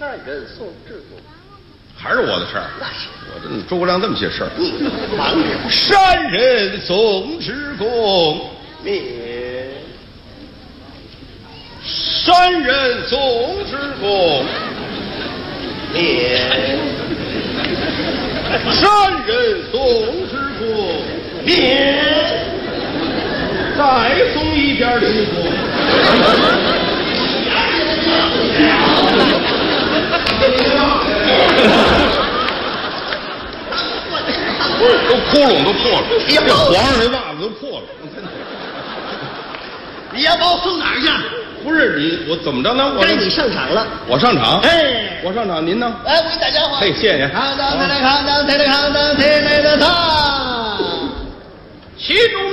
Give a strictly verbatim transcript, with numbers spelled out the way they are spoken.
人送至公。 还是我的事儿？ 那是。 我这诸葛亮这么些事儿。 你忙着。 山人送至公， 免。 山人送至公， 免。 山人送至公， 免。 再送一边至公。都窟窿都破了，这皇上这袜子都破了。 你要把我送哪儿去？ 不是你，我怎么着呢？我该你上场了。 我上场。 哎， 我上场，您呢？ 来，我给大家伙。 嘿，谢谢。 康当，抬来康当，抬来康当，抬来的当。 其中。